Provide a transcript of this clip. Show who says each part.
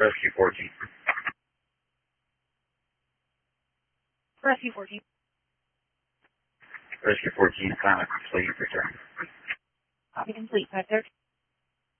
Speaker 1: Rescue 14.
Speaker 2: Rescue 14.
Speaker 1: Rescue 14, assignment complete. Return.
Speaker 2: Copy complete. 513.